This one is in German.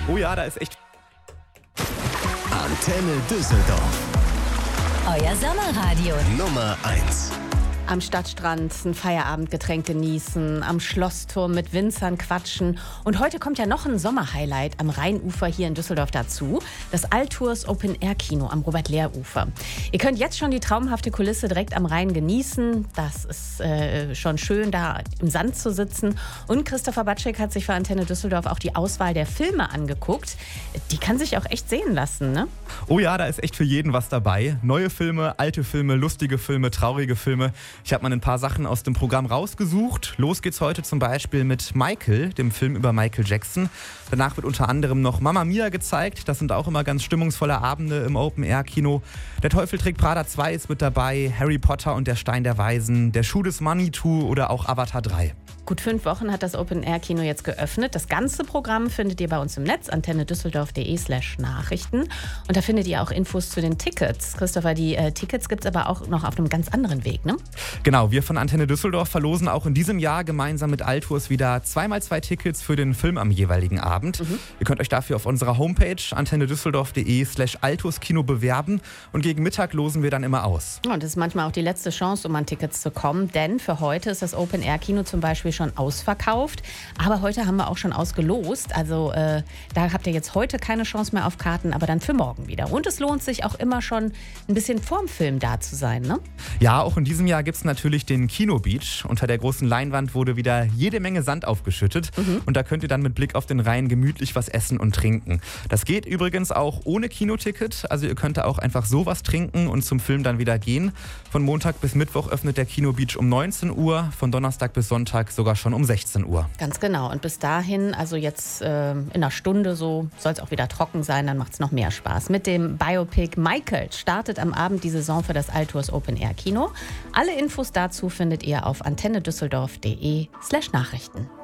Oh ja, da ist echt... Antenne Düsseldorf. Euer Sommerradio. Nummer 1. Am Stadtstrand ein Feierabendgetränk genießen, am Schlossturm mit Winzern quatschen. Und heute kommt ja noch ein Sommerhighlight am Rheinufer hier in Düsseldorf dazu. Das Altours Open-Air-Kino am Robert-Lehr-Ufer. Ihr könnt jetzt schon die traumhafte Kulisse direkt am Rhein genießen. Das ist schon schön, da im Sand zu sitzen. Und Christopher Batschek hat sich für Antenne Düsseldorf auch die Auswahl der Filme angeguckt. Die kann sich auch echt sehen lassen, ne? Oh ja, da ist echt für jeden was dabei. Neue Filme, alte Filme, lustige Filme, traurige Filme. Ich habe mal ein paar Sachen aus dem Programm rausgesucht. Los geht's heute zum Beispiel mit Michael, dem Film über Michael Jackson. Danach wird unter anderem noch Mamma Mia gezeigt. Das sind auch immer ganz stimmungsvolle Abende im Open-Air-Kino. Der Teufel trägt Prada 2 ist mit dabei, Harry Potter und der Stein der Weisen, der Schuh des Manitou oder auch Avatar 3. Gut 5 Wochen hat das Open-Air-Kino jetzt geöffnet. Das ganze Programm findet ihr bei uns im Netz, antennedüsseldorf.de/Nachrichten. Und da findet ihr auch Infos zu den Tickets. Christopher, die Tickets gibt es aber auch noch auf einem ganz anderen Weg, ne? Genau, wir von Antenne Düsseldorf verlosen auch in diesem Jahr gemeinsam mit Altours wieder 2x2 Tickets für den Film am jeweiligen Abend. Ihr könnt euch dafür auf unserer Homepage antennedüsseldorf.de/Altours-Kino bewerben und gegen Mittag losen wir dann immer aus. Und das ist manchmal auch die letzte Chance, um an Tickets zu kommen, denn für heute ist das Open-Air-Kino zum Beispiel schon ausverkauft. Aber heute haben wir auch schon ausgelost. Also da habt ihr jetzt heute keine Chance mehr auf Karten, aber dann für morgen wieder. Und es lohnt sich auch immer schon ein bisschen vorm Film da zu sein, ne? Ja, auch in diesem Jahr gibt es natürlich den Kino-Beach. Unter der großen Leinwand wurde wieder jede Menge Sand aufgeschüttet. Und da könnt ihr dann mit Blick auf den Rhein gemütlich was essen und trinken. Das geht übrigens auch ohne Kinoticket. Also ihr könnt da auch einfach sowas trinken und zum Film dann wieder gehen. Von Montag bis Mittwoch öffnet der Kino-Beach um 19 Uhr, von Donnerstag bis Sonntag sogar schon um 16 Uhr. Ganz genau. Und bis dahin, also jetzt in einer Stunde so, soll es auch wieder trocken sein, dann macht es noch mehr Spaß. Mit dem Biopic Michael startet am Abend die Saison für das Altours Open-Air-Kino. Alle Infos dazu findet ihr auf antennedüsseldorf.de/Nachrichten.